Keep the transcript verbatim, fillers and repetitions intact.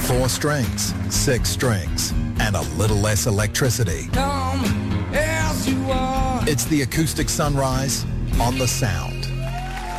Four strings, six strings, and a little less electricity. Come as you are. It's the acoustic sunrise on the Sound.